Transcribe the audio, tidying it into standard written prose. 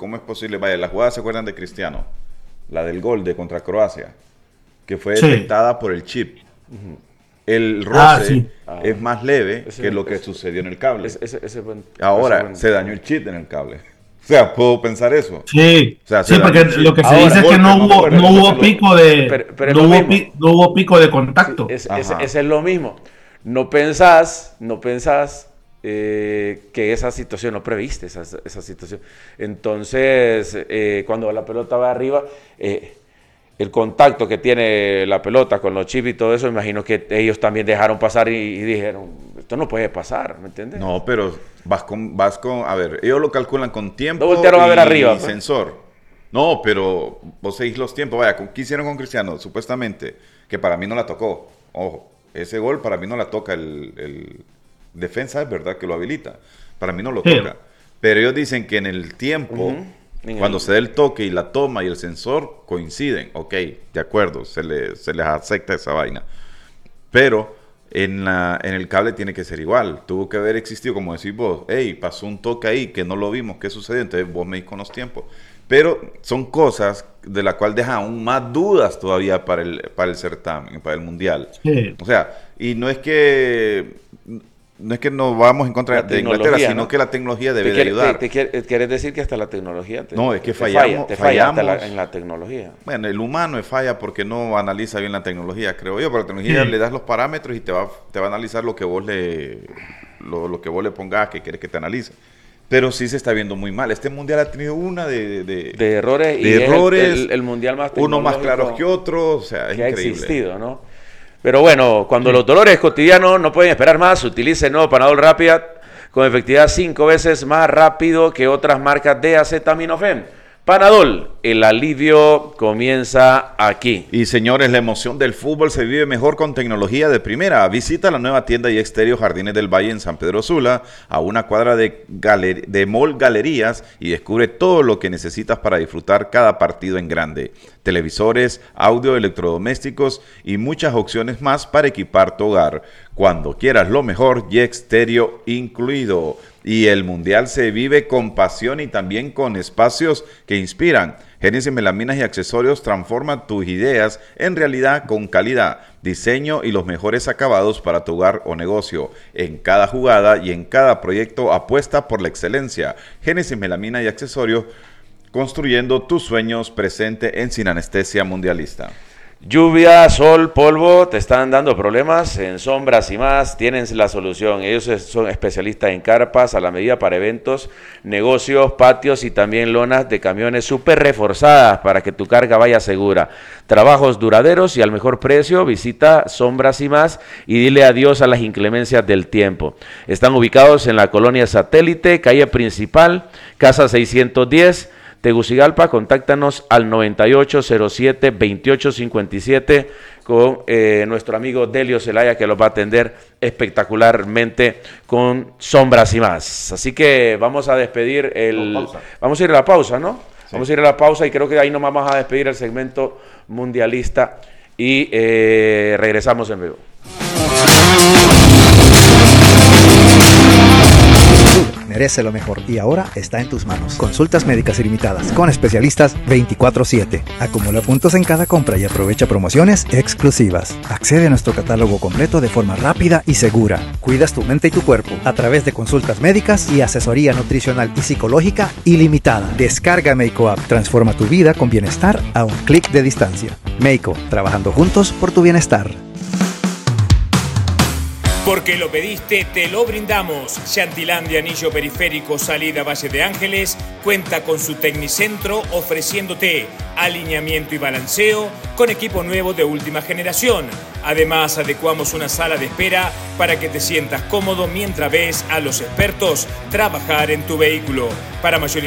¿cómo es posible? Vaya, la jugada, ¿se acuerdan de Cristiano? La del gol de contra Croacia, que fue detectada por el chip. El roce es más leve que lo que sucedió en el cable. Ahora, se dañó el chip en el cable. O sea, ¿puedo pensar eso? Sí, O sea, sí, porque lo que se dice es que no hubo pico de no hubo pico de contacto. Sí, ese es lo mismo. No pensás que esa situación, no previste esa situación. Entonces, cuando la pelota va arriba, el contacto que tiene la pelota con los chips y todo eso, imagino que ellos también dejaron pasar y dijeron, esto no puede pasar, ¿me entiendes? No, pero vas con, a ver, ellos lo calculan con tiempo a ver arriba, sensor. No, pero vos seguís los tiempos. Vaya, ¿qué hicieron con Cristiano? Supuestamente, que para mí no la tocó. Ojo, ese gol para mí no la toca el defensa, es verdad que lo habilita. Para mí no lo toca. Pero ellos dicen que en el tiempo... Cuando se da el toque y la toma y el sensor coinciden, ok, de acuerdo, se les acepta esa vaina. Pero en el cable tiene que ser igual. Tuvo que haber existido, como decís vos, hey, pasó un toque ahí que no lo vimos, ¿qué sucedió? Entonces vos me dis con los tiempos. Pero son cosas de las cuales dejan aún más dudas todavía para el certamen, para el mundial. Sí. O sea, y no es que nos vamos en contra de Inglaterra, sino, ¿no?, que la tecnología debe de ayudar. ¿Quieres decir que hasta la tecnología no, es que fallamos en la tecnología? Bueno, el humano es falla porque no analiza bien la tecnología, creo yo. Pero la tecnología le das los parámetros y te va a analizar lo que vos le pongas que quieres que te analice. Pero sí se está viendo muy mal. Este mundial ha tenido una de errores. El mundial más uno más claro que otro. O sea, es que increíble. Ha existido, ¿no? Pero bueno, cuando los dolores cotidianos no pueden esperar más, utilice el nuevo Panadol Rapid con efectividad 5 veces más rápido que otras marcas de acetaminofén. Panadol, el alivio comienza aquí. Y señores, la emoción del fútbol se vive mejor con tecnología de primera. Visita la nueva tienda y exterior Jardines del Valle en San Pedro Sula, a una cuadra de Mall Galerías, y descubre todo lo que necesitas para disfrutar cada partido en grande. Televisores, audio, electrodomésticos y muchas opciones más para equipar tu hogar. Cuando quieras lo mejor, y exterior incluido. Y el mundial se vive con pasión y también con espacios que inspiran. Génesis Melaminas y Accesorios transforma tus ideas en realidad con calidad, diseño y los mejores acabados para tu hogar o negocio. En cada jugada y en cada proyecto apuesta por la excelencia. Génesis Melaminas y Accesorios, construyendo tus sueños, presente en Sin Anestesia Mundialista. Lluvia, sol, polvo, te están dando problemas en Sombras y Más, tienen la solución. Ellos son especialistas en carpas a la medida para eventos, negocios, patios y también lonas de camiones súper reforzadas para que tu carga vaya segura. Trabajos duraderos y al mejor precio. Visita Sombras y Más y dile adiós a las inclemencias del tiempo. Están ubicados en la colonia Satélite, calle principal, casa 610, Tegucigalpa. Contáctanos al 9807-2857 con nuestro amigo Delio Zelaya, que los va a atender espectacularmente con Sombras y Más. Así que vamos a despedir vamos a ir a la pausa, ¿no? Sí. Vamos a ir a la pausa y creo que ahí nos vamos a despedir el segmento mundialista y regresamos en vivo. Merece lo mejor y ahora está en tus manos. Consultas médicas ilimitadas con especialistas 24/7. Acumula puntos en cada compra y aprovecha promociones exclusivas. Accede a nuestro catálogo completo de forma rápida y segura. Cuidas tu mente y tu cuerpo a través de consultas médicas y asesoría nutricional y psicológica ilimitada. Descarga Meiko App. Transforma tu vida con bienestar a un clic de distancia. Meiko, trabajando juntos por tu bienestar. Porque lo pediste, te lo brindamos. Chantilandia Anillo Periférico, salida Valle de Ángeles, cuenta con su Tecnicentro ofreciéndote alineamiento y balanceo con equipo nuevo de última generación. Además, adecuamos una sala de espera para que te sientas cómodo mientras ves a los expertos trabajar en tu vehículo. Para mayor